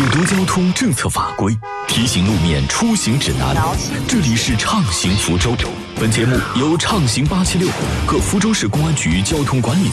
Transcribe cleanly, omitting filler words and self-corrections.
解读交通政策法规，提醒路面出行指南。这里是畅行福州。本节目由畅行876和福州市公安局交通管理